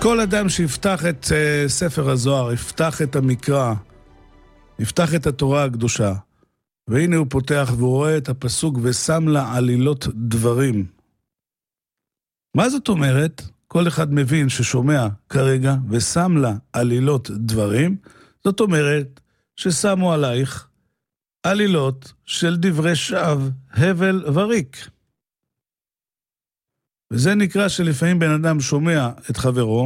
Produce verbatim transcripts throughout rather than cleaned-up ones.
כל אדם שיפתח את uh, ספר הזוהר, יפתח את המקרא, יפתח את התורה הקדושה, והנה הוא פותח והוא רואה את הפסוק ושם לה עלילות דברים. מה זאת אומרת? כל אחד מבין ששומע כרגע ושם לה עלילות דברים, זאת אומרת ששמו עלייך עלילות של דברי שווא, הבל וריק. וזה נקרא שלפעמים בן אדם שומע את חברו,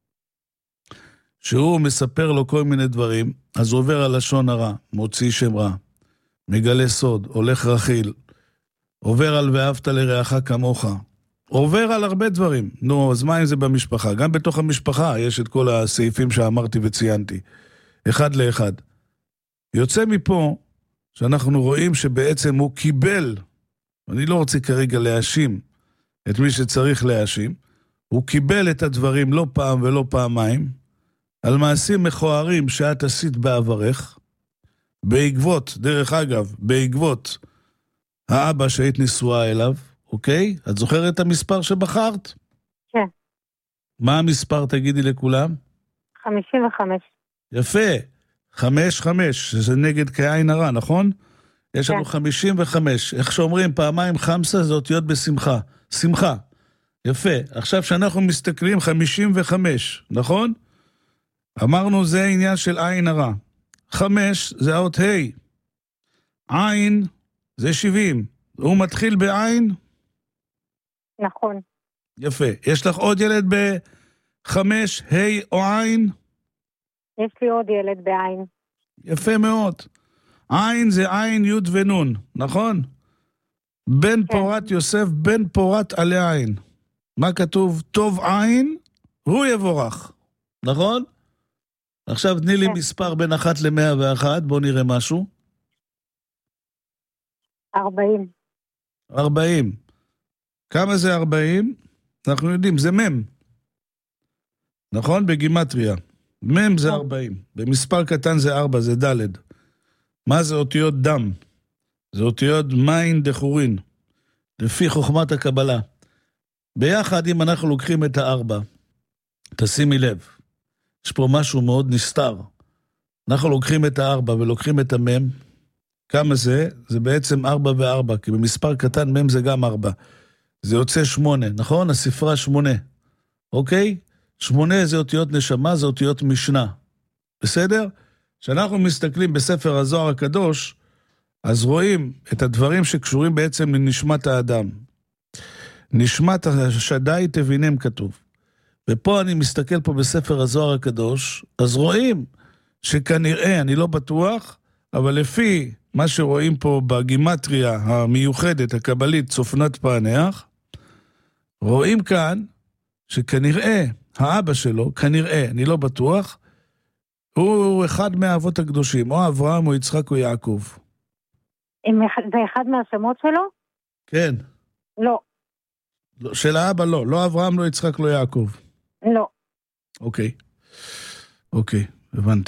שהוא מספר לו כל מיני דברים, אז הוא עובר על לשון הרע, מוציא שם רע, מגלה סוד, הולך רכיל, עובר על ואהבת לרעך כמוך, עובר על הרבה דברים. נו, אז מה אם זה במשפחה? גם בתוך המשפחה יש את כל הסעיפים שאמרתי וציינתי, אחד לאחד. יוצא מפה שאנחנו רואים שבעצם הוא קיבל, אני לא רוצה כרגע להאשים את מי שצריך להאשים, הוא קיבל את הדברים לא פעם ולא פעמיים, על מעשים מכוערים שאת עשית בעברך, בעקבות, דרך אגב, בעקבות האבא שהיית נשואה אליו, אוקיי? את זוכרת את המספר שבחרת? כן. מה המספר, תגידי לכולם? חמישים וחמש. יפה, חמש חמש, זה נגד כעין הרע, נכון? יש לנו חמישים וחמש, איך שאומרים פעמיים חמסה זה אותיות בשמחה, שמחה, יפה. עכשיו שאנחנו מסתכלים חמישים וחמש, נכון? אמרנו זה עניין של עין הרע, חמש זה האות ה', עין זה שבעים, הוא מתחיל בעין? נכון. יפה, יש לך עוד ילד בחמש, ה' או עין? יש לי עוד ילד בעין. יפה מאוד. עין זה עין, י' ונון, נכון? בן כן. פורת יוסף, בן פורת עלי עין. מה כתוב? טוב עין, הוא יבורך. נכון? עכשיו תני לי כן. מספר בין אחת למאה ואחת, בוא נראה משהו. ארבעים. ארבעים. כמה זה ארבעים? אנחנו יודעים, זה מם. נכון? בגימטריה. מם זה ארבעים. במספר קטן זה ארבע, זה דלת. מה זה אותיות דם? זה אותיות מים דחורין, לפי חוכמת הקבלה. ביחד, אם אנחנו לוקחים את הארבע, תשימי לב, יש פה משהו מאוד נסתר. אנחנו לוקחים את הארבע ולוקחים את המם, כמה זה? זה בעצם ארבע וארבע, כי במספר קטן מם זה גם ארבע. זה יוצא שמונה, נכון? הספרה שמונה. אוקיי? שמונה זה אותיות נשמה, זה אותיות משנה. בסדר? כשאנחנו מסתכלים בספר הזוהר הקדוש, אז רואים את הדברים שקשורים בעצם לנשמת האדם. נשמת השדי תבינם כתוב. ופה אני מסתכל פה בספר הזוהר הקדוש, אז רואים שכנראה, אני לא בטוח, אבל לפי מה שרואים פה בגימטריה המיוחדת, הקבלית, צופנת פענח, רואים כאן שכנראה האבא שלו, כנראה, אני לא בטוח, הוא אחד מהאבות הקדושים, או אברהם, או יצחק, או יעקב. זה אחד מהשמות שלו? כן. לא. של האבא לא, לא אברהם, לא יצחק, לא יעקב. לא. אוקיי. אוקיי, הבנתי.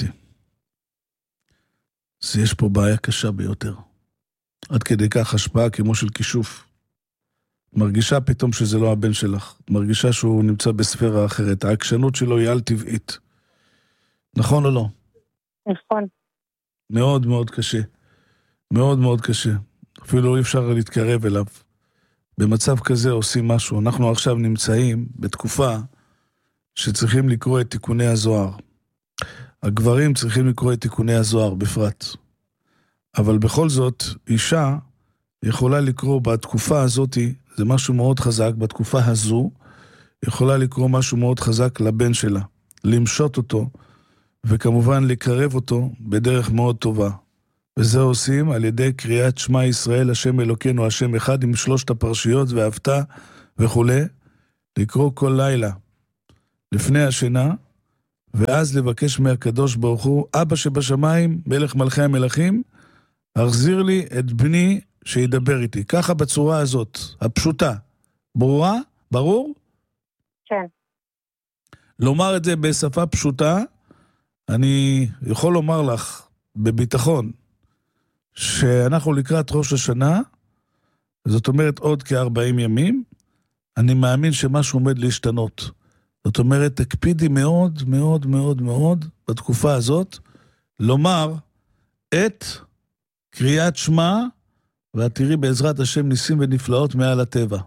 אז יש פה בעיה קשה ביותר. עד כדי כך השפעה כמו של כישוף. מרגישה פתאום שזה לא הבן שלך. מרגישה שהוא נמצא בספירה אחרת. העקשנות שלו היא על טבעית. נכון או לא? נכון. מאוד מאוד קשה. מאוד מאוד קשה. אפילו אי אפשר להתקרב אליו. במצב כזה עושים משהו. אנחנו עכשיו נמצאים בתקופה שצריכים לקרוא את תיקוני הזוהר. הגברים צריכים לקרוא את תיקוני הזוהר בפרט. אבל בכל זאת, אישה יכולה לקרוא בתקופה הזאת, זה משהו מאוד חזק, בתקופה הזו, יכולה לקרוא משהו מאוד חזק לבן שלה. למשות אותו, וכמובן לקרב אותו בדרך מאוד טובה. וזה עושים על ידי קריאת שמע ישראל, השם אלוקינו, השם אחד, עם שלושת הפרשיות והפתה וכו'. לקרוא כל לילה לפני השינה, ואז לבקש מהקדוש ברוך הוא, אבא שבשמיים, מלך מלכי המלכים, החזיר לי את בני שידבר איתי. ככה בצורה הזאת, הפשוטה. ברורה? ברור? כן. לומר את זה בשפה פשוטה, אני יכול לומר לך בביטחון, שאנחנו לקראת ראש השנה, זאת אומרת עוד כ-ארבעים ימים, אני מאמין שמשהו עומד להשתנות. זאת אומרת, תקפידי מאוד, מאוד, מאוד, מאוד, בתקופה הזאת, לומר את קריאת שמע, ואת תראי בעזרת השם ניסים ונפלאות מעל הטבע.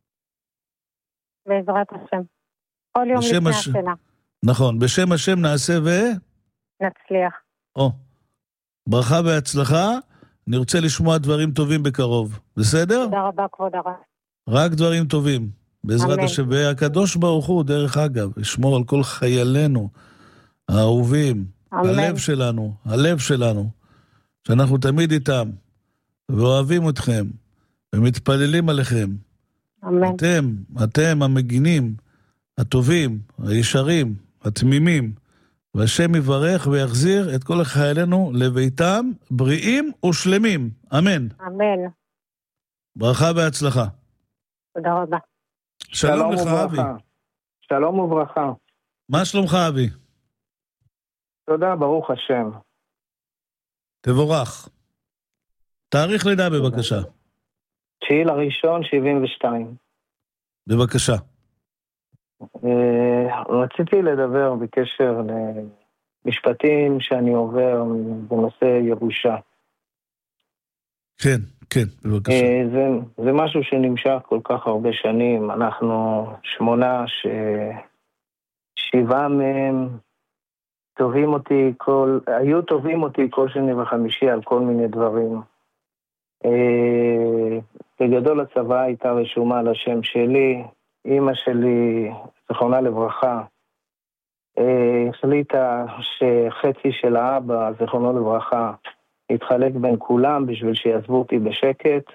בעזרת השם. כל יום לפני הש... השינה. נכון, בשם השם נעשה ו... נצליח. או, ברכה והצלחה, אני רוצה לשמוע דברים טובים בקרוב, בסדר? תודה רבה, כבוד הרב. רק דברים טובים, בעזרת אמן. השם, והקדוש ברוך הוא, דרך אגב, ישמור על כל חיילינו, האהובים, אמן. הלב שלנו, הלב שלנו, שאנחנו תמיד איתם, ואוהבים אתכם, ומתפללים עליכם. אמן. אתם, אתם המגינים, הטובים, הישרים, התמימים, והשם יברך ויחזיר את כל חיילינו לביתם, בריאים ושלמים. אמן. אמן. ברכה והצלחה. תודה רבה. שלום לך, אבי. שלום וברכה. מה שלומך, אבי? תודה, ברוך השם. תבורך. תאריך לידה בבקשה. תשיעי לראשון, שבעים ושתיים. בבקשה. רציתי לדבר בקשר למשפטים שאני עובר בנושא ירושה. כן, כן, בבקשה. זה, זה משהו שנמשך כל כך הרבה שנים. אנחנו שמונה ששבעה מהם טובים אותי כל, היו טובים אותי כל שני וחמישי על כל מיני דברים. בגדול הצבא הייתה רשומה על השם שלי. אמא שלי, זכרונה לברכה, החליטה שחצי של האבא, זכרונו לברכה, התחלק בין כולם בשביל שיעזבו אותי בשקט.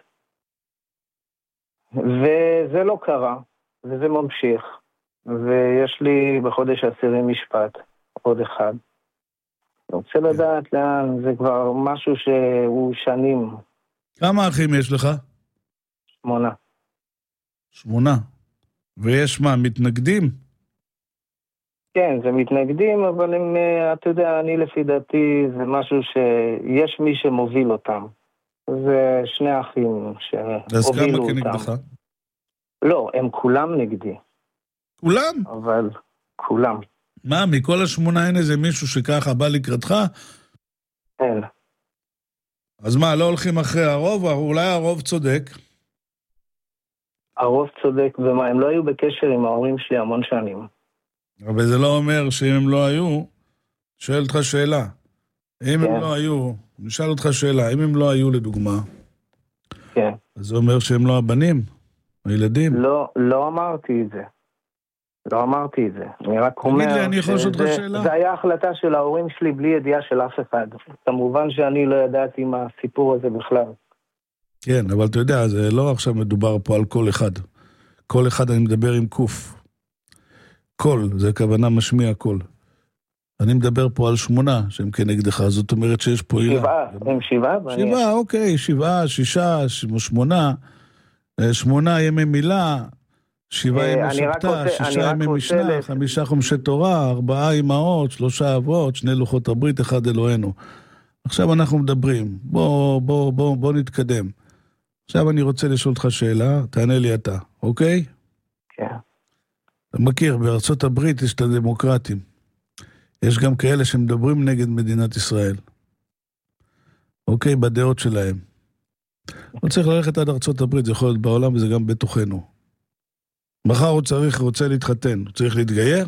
וזה לא קרה, וזה ממשיך. ויש לי בחודש העשירי משפט, עוד אחד. אני רוצה לדעת לאן, זה כבר משהו שהוא שנים. כמה אחים יש לך? שמונה. שמונה. ויש מה, מתנגדים? כן, זה מתנגדים, אבל הם, אתה יודע, אני לפי דעתי, זה משהו שיש מי שמוביל אותם. זה שני אחים שהובילו אז כמה אותם. כנגדך? לא, הם כולם נגדי. כולם? אבל כולם. מה, מכל השמונה אין איזה מישהו שככה בא לקראתך? אין. אז מה, לא הולכים אחרי הרוב? אולי הרוב צודק? הרוב צודק, ומה, הם לא היו בקשר עם ההורים שלי המון שנים. אבל זה לא אומר שאם הם לא היו, שואל אותך שאלה. אם כן. הם לא היו, נשאל אותך שאלה, אם הם לא היו לדוגמה, כן. אז זה אומר שהם לא הבנים, הילדים. לא, לא אמרתי את זה. לא אמרתי את זה. אני רק אומר... תגיד לי, אני יכול לשאול אותך שזה- שאלה? זה היה החלטה של ההורים שלי בלי ידיעה של אף אחד. כמובן שאני לא ידעתי מה הסיפור הזה בכלל. כן, אבל אתה יודע, זה לא עכשיו מדובר פה על כל אחד. כל אחד אני מדבר עם קוף. קול, זה הכוונה משמיע קול. אני מדבר פה על שמונה שהם כנגדך, זאת אומרת שיש פה עילה. שבעה, הם שבעה? ואני- שבעה, אוקיי, שבעה, שישה, ש- שמונה, אה, שמונה ימי מילה, שבעה אה, ימי אני רק שבתא, רוצה- אני שישה רק ימי רוצה משנה, לת- חמישה חומשי תורה, ארבעה אמהות, שלושה אבות, שני לוחות הברית, אחד אלוהינו. עכשיו אנחנו מדברים, בוא, בוא, בוא, בוא נתקדם. עכשיו אני רוצה לשאול אותך שאלה, תענה לי אתה, אוקיי? כן. אתה מכיר, בארצות הברית יש את הדמוקרטים. יש גם כאלה שמדברים נגד מדינת ישראל. אוקיי, בדעות שלהם. לא צריך ללכת עד ארצות הברית, זה יכול להיות בעולם וזה גם בתוכנו. מחר הוא צריך, רוצה להתחתן, הוא צריך להתגייר?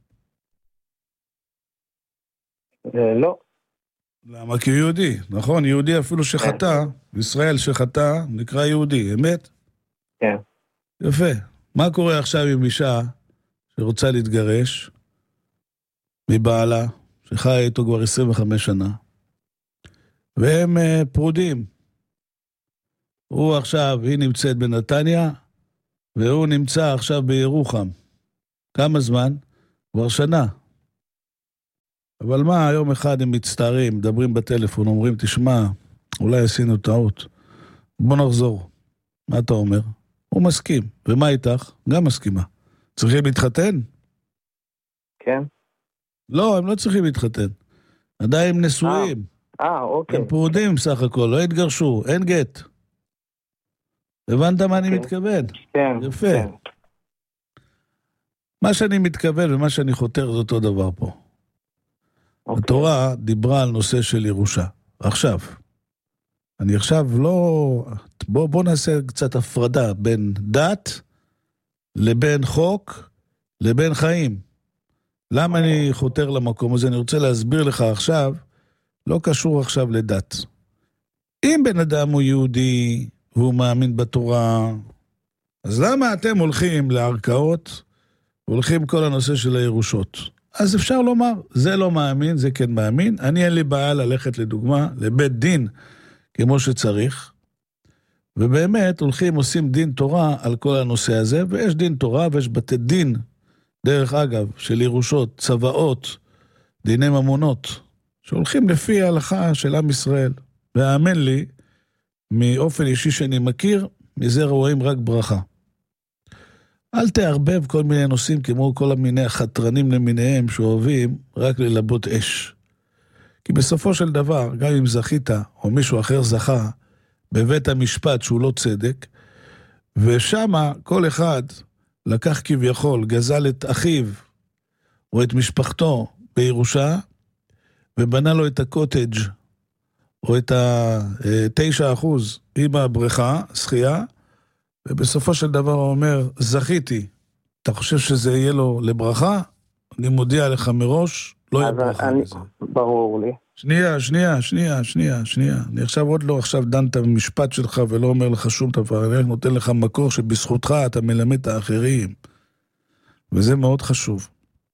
אה, לא. למה? כי הוא יהודי, נכון? יהודי אפילו שחטא, ישראל שחטא, נקרא יהודי, אמת? כן. יפה. מה קורה עכשיו עם אישה שרוצה להתגרש מבעלה, שחיה איתו כבר עשרים וחמש שנה, והם uh, פרודים. הוא עכשיו, היא נמצאת בנתניה, והוא נמצא עכשיו בירוחם. כמה זמן? כבר שנה. אבל מה, יום אחד הם מצטערים, מדברים בטלפון, אומרים, תשמע, אולי עשינו טעות. בוא נחזור. מה אתה אומר? הוא מסכים. ומה איתך? גם מסכימה. צריכים להתחתן? כן. לא, הם לא צריכים להתחתן. עדיין הם נשואים. אה, אוקיי. הם פרודים סך הכל, לא התגרשו, אין גט. הבנת מה אני אוקיי. מתכוון? כן. יפה. כן. מה שאני מתכוון ומה שאני חותר זה אותו דבר פה. Okay. התורה דיברה על נושא של ירושה. עכשיו, אני עכשיו לא... בוא, בוא נעשה קצת הפרדה בין דת לבין חוק לבין חיים. למה אני חותר למקום הזה? אני רוצה להסביר לך עכשיו, לא קשור עכשיו לדת. אם בן אדם הוא יהודי והוא מאמין בתורה, אז למה אתם הולכים לערכאות, הולכים כל הנושא של הירושות? אז אפשר לומר, זה לא מאמין, זה כן מאמין. אני אין לי בעיה ללכת לדוגמה לבית דין כמו שצריך, ובאמת הולכים עושים דין תורה על כל הנושא הזה, ויש דין תורה ויש בתי דין, דרך אגב, של ירושות, צבאות, דיני ממונות, שהולכים לפי ההלכה של עם ישראל. והאמן לי, מאופן אישי שאני מכיר, מזה רואים רק ברכה. אל תערבב כל מיני נושאים כמו כל המיני החתרנים למיניהם שאוהבים רק ללבות אש. כי בסופו של דבר, גם אם זכית או מישהו אחר זכה בבית המשפט שהוא לא צדק, ושמה כל אחד לקח כביכול, גזל את אחיו או את משפחתו בירושה, ובנה לו את הקוטג' או את ה-תשע אחוז עם הבריכה, שחייה, ובסופו של דבר הוא אומר, זכיתי, אתה חושב שזה יהיה לו לברכה? אני מודיע לך מראש, לא יהיה ברכה אני, בזה. ברור לי. שנייה, שנייה, שנייה, שנייה, שנייה. אני עכשיו עוד לא עכשיו דן את המשפט שלך ולא אומר לך שום דבר, אני נותן לך מקור שבזכותך אתה מלמד את האחרים. וזה מאוד חשוב.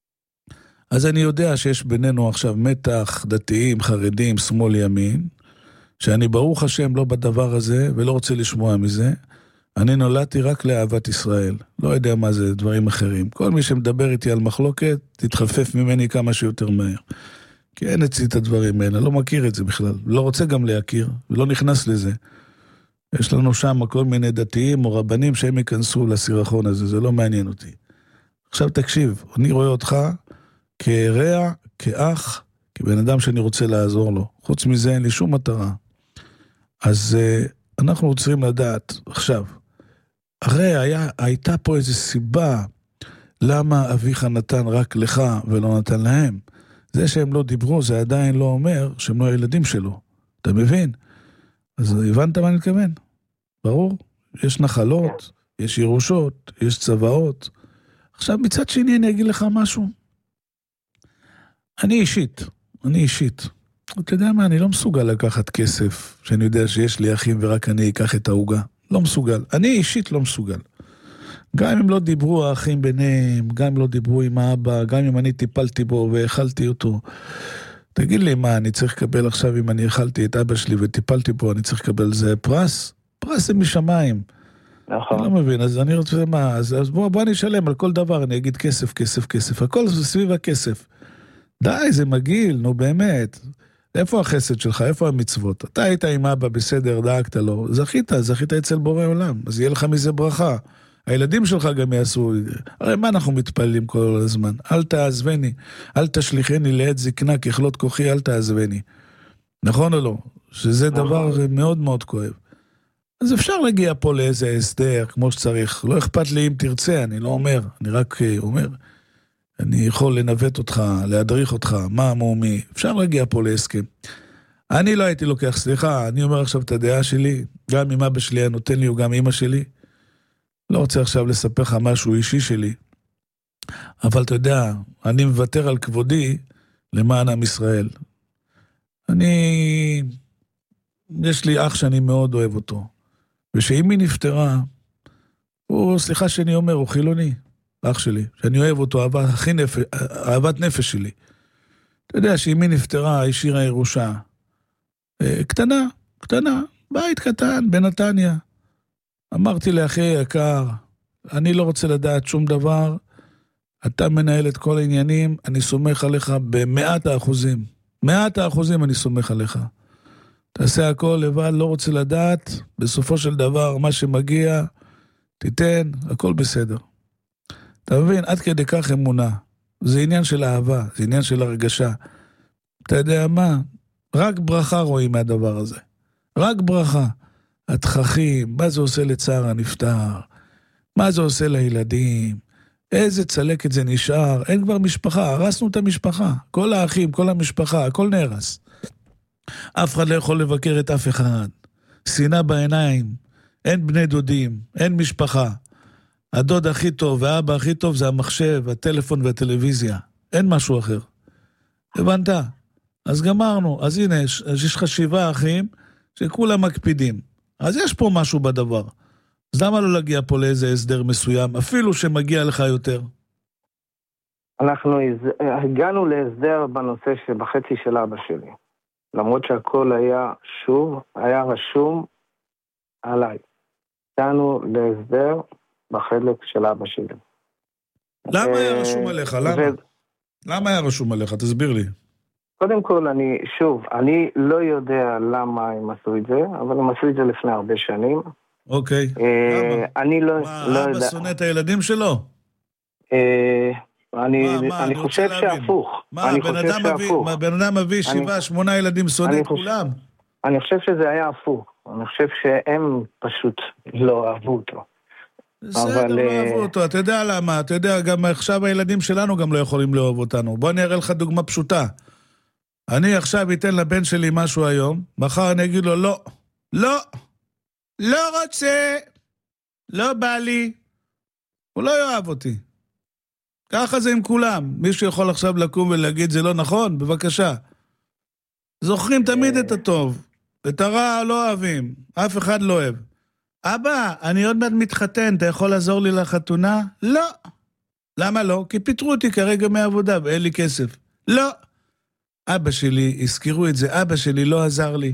אז אני יודע שיש בינינו עכשיו מתח, דתיים, חרדים, שמאל, ימין, שאני ברוך השם לא בדבר הזה ולא רוצה לשמוע מזה. אני נולדתי רק לאהבת ישראל. לא יודע מה זה, דברים אחרים. כל מי שמדבר איתי על מחלוקת, תתחפף ממני כמה שיותר מהר. כי אין אצלי את הדברים האלה, לא מכיר את זה בכלל. לא רוצה גם להכיר, ולא נכנס לזה. יש לנו שם כל מיני דתיים או רבנים שהם ייכנסו לסירחון הזה, זה לא מעניין אותי. עכשיו תקשיב, אני רואה אותך כרע, כאח, כבן אדם שאני רוצה לעזור לו. חוץ מזה אין לי שום מטרה. אז uh, אנחנו צריכים לדעת, עכשיו, הרי היה, הייתה פה איזו סיבה למה אביך נתן רק לך ולא נתן להם. זה שהם לא דיברו, זה עדיין לא אומר שהם לא הילדים שלו. אתה מבין? אז הבנת מה אני מתכוון? ברור? יש נחלות, יש ירושות, יש צבאות. עכשיו מצד שני אני אגיד לך משהו. אני אישית, אני אישית. אתה יודע מה, אני לא מסוגל לקחת כסף, שאני יודע שיש לי אחים ורק אני אקח את ההוגה. לא מסוגל. אני אישית לא מסוגל. גם אם לא דיברו האחים ביניהם, גם אם לא דיברו עם האבא, גם אם אני טיפלתי בו והאכלתי אותו. תגיד לי מה, אני צריך לקבל עכשיו, אם אני האכלתי את אבא שלי וטיפלתי בו, אני צריך לקבל זה פרס? פרס זה משמיים. נכון. אני לא מבין, אז אני רוצה מה, אז, אז בוא, בוא אני אשלם על כל דבר, אני אגיד כסף, כסף, כסף. הכל זה סביב הכסף. די, זה מגעיל, נו באמת. איפה החסד שלך? איפה המצוות? אתה היית עם אבא בסדר, דאגת לו. זכית, זכית אצל בורא עולם. אז יהיה לך מזה ברכה. הילדים שלך גם יעשו. הרי מה אנחנו מתפללים כל הזמן? אל תעזבני, אל תשליחני לעת זקנה, ככלות כוחי, אל תעזבני. נכון או לא? שזה דבר מאוד מאוד כואב. אז אפשר להגיע פה לאיזה הסדר, כמו שצריך. לא אכפת לי אם תרצה, אני לא אומר. אני רק אומר. אני יכול לנווט אותך, להדריך אותך, מה מומי, אפשר להגיע פה להסכם. אני לא הייתי לוקח, סליחה, אני אומר עכשיו את הדעה שלי, גם אם אבא שלי היה נותן לי, או גם אמא שלי, לא רוצה עכשיו לספר לך משהו אישי שלי, אבל אתה יודע, אני מוותר על כבודי למען עם ישראל. אני, יש לי אח שאני מאוד אוהב אותו, ושאמי נפטרה, הוא, סליחה שאני אומר, הוא חילוני. אח שלי, שאני אוהב אותו, אהבה, הכי נפש, אהבת נפש שלי. אתה יודע שאמי נפטרה, השאירה ירושה. קטנה, קטנה, בית קטן, בנתניה. אמרתי לאחי יקר, אני לא רוצה לדעת שום דבר, אתה מנהל את כל העניינים, אני סומך עליך במאת האחוזים. מאת האחוזים אני סומך עליך. תעשה הכל לבד, לא רוצה לדעת, בסופו של דבר, מה שמגיע, תיתן, הכל בסדר. אתה מבין, עד כדי כך אמונה. זה עניין של אהבה, זה עניין של הרגשה. אתה יודע מה? רק ברכה רואים מהדבר הזה. רק ברכה. התככים, מה זה עושה לצער הנפטר? מה זה עושה לילדים? איזה צלקת זה נשאר, אין כבר משפחה, הרסנו את המשפחה, כל האחים, כל המשפחה, הכל נהרס. אף אחד לא יכול לבקר את אף אחד, שנאה בעיניים, אין בני דודים, אין משפחה. הדוד הכי טוב והאבא הכי טוב זה המחשב, הטלפון והטלוויזיה, אין משהו אחר. הבנת? אז גמרנו, אז הנה, יש, יש חשיבה אחים שכולם מקפידים. אז יש פה משהו בדבר. אז למה לא להגיע פה לאיזה הסדר מסוים, אפילו שמגיע לך יותר? אנחנו הגענו להסדר בנושא שבחצי של אבא שלי. למרות שהכל היה שוב, היה רשום עליי. הגענו להסדר בחלק של אבא שלי. למה היה רשום עליך? למה? למה היה רשום עליך? תסביר לי. קודם כל, אני, שוב, אני לא יודע למה הם עשו את זה, אבל הם עשו את זה לפני הרבה שנים. אוקיי. למה? אני לא, מה, לא יודע. אבא שונא את הילדים שלו? אני, מה, מה, אני אני חושב שהפוך. מה, אני בן חושב אדם מביא, שהפוך. מה, בן אדם מביא שבעה, שמונה ילדים שונא את כולם? אני חושב שזה היה הפוך. אני חושב שהם פשוט לא אהבו אותו. בסדר, אבל... לא אהבו אותו, אתה יודע למה, אתה יודע, גם עכשיו הילדים שלנו גם לא יכולים לאהוב אותנו. בוא אני אראה לך דוגמה פשוטה. אני עכשיו אתן לבן שלי משהו היום, מחר אני אגיד לו, לא, לא, לא רוצה, לא בא לי, הוא לא יאהב אותי. ככה זה עם כולם. מישהו יכול עכשיו לקום ולהגיד, זה לא נכון? בבקשה. זוכרים תמיד את הטוב, את הרע לא אוהבים, אף אחד לא אוהב. אבא, אני עוד מעט מתחתן, אתה יכול לעזור לי לחתונה? לא. למה לא? כי פיטרו אותי כרגע מעבודה ואין לי כסף. לא. אבא שלי, הזכירו את זה, אבא שלי לא עזר לי.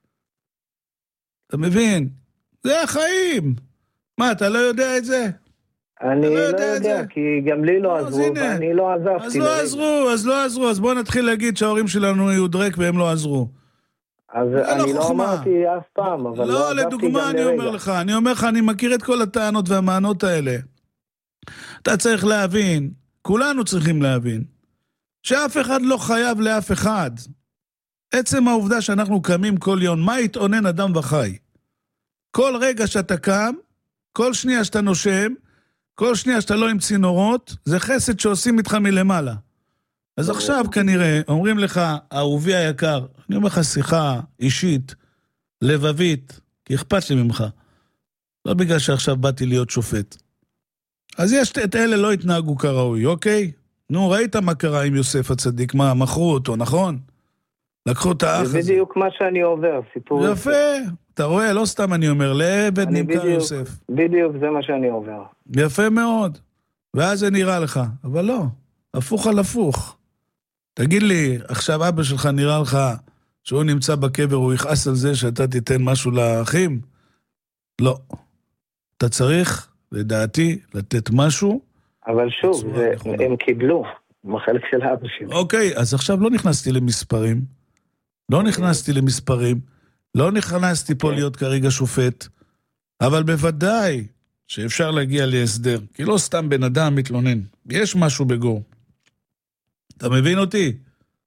אתה מבין? זה החיים. מה, אתה לא יודע את זה? אני לא יודע, כי גם לי לא עזרו, ואני לא עזבתי. אז לא עזרו, אז לא עזרו, אז בואו נתחיל להגיד שההורים שלנו יהיו דרק והם לא עזרו. אז אני לא אמרתי אף פעם, אבל לא עזבתי גם לרגע. לא, לדוגמה אני אומר לך, אני אומר לך, אני מכיר את כל הטענות והמענות האלה. אתה צריך להבין, כולנו צריכים להבין, שאף אחד לא חייב לאף אחד. עצם העובדה שאנחנו קמים כל יום, מה יתעונן אדם וחי? כל רגע שאתה קם, כל שנייה שאתה נושם, כל שנייה שאתה לא עם צינורות, זה חסד שעושים איתך מלמעלה. אז עכשיו כנראה, אומרים לך, אהובי היקר, אני אומר לך שיחה אישית, לבבית, כי אכפת לי ממך. לא בגלל שעכשיו באתי להיות שופט. אז יש את אלה לא התנהגו כראוי, אוקיי? נו, ראית מה קרה עם יוסף הצדיק, מה, מכרו אותו, נכון? לקחו את האח הזה. זה בדיוק מה שאני עובר, סיפור. יפה, אתה רואה, לא סתם אני אומר, לעבד נמכר יוסף. בדיוק זה מה שאני עובר. יפה מאוד. ואז זה נראה לך, אבל לא, הפוך על הפוך. תגיד לי, עכשיו אבא שלך נראה לך שהוא נמצא בקבר, הוא יכעס על זה שאתה תיתן משהו לאחים? לא. אתה צריך, לדעתי, לתת משהו. אבל שוב, זה, הם קיבלו בחלק של אבא שלי. אוקיי, אז עכשיו לא נכנסתי למספרים. לא נכנסתי למספרים. לא נכנסתי פה להיות כרגע שופט. אבל בוודאי שאפשר להגיע להסדר. כי לא סתם בן אדם מתלונן. יש משהו בגור. אתה מבין אותי?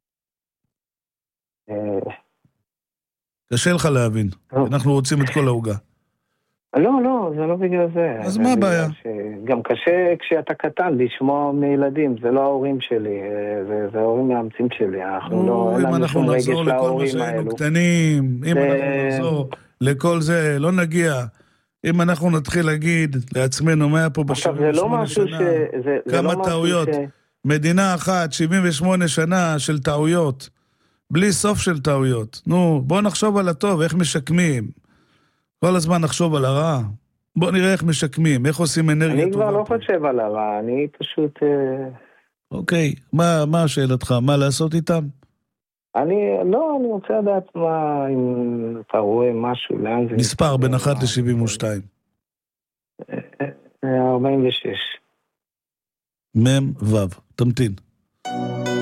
קשה לך להבין. אנחנו רוצים את כל ההוגה. לא, לא, זה לא בגלל זה. אז מה הבעיה? גם קשה כשאתה קטן לשמוע מילדים, זה לא ההורים שלי, זה ההורים מאמצים שלי. אם אנחנו נחזור לכל מה שהיינו קטנים, אם אנחנו נחזור לכל זה, לא נגיע. אם אנחנו נתחיל להגיד לעצמנו, מה היה פה ב-שבעים ושמונה שנה, כמה טעויות. מדינה אחת, שבעים ושמונה שנה של טעויות, בלי סוף של טעויות. נו, בוא נחשוב על הטוב, איך משקמים. כל הזמן נחשוב על הרע. בוא נראה איך משקמים, איך עושים אנרגיה טובה. אני כבר לא חושב על הרע, אני פשוט... אוקיי, מה, מה השאלתך? מה לעשות איתם? אני, לא, אני רוצה לדעת מה, אם אתה רואה משהו, לאן זה... מספר בין אחת ל-שבעים ושתיים. ארבעים ושש. מם וו, תמתין.